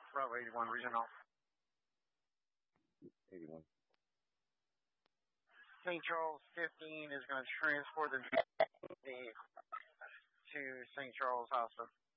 Bravo 81 Regional. 81. St. Charles 15 is going to transport the to St. Charles Hospital.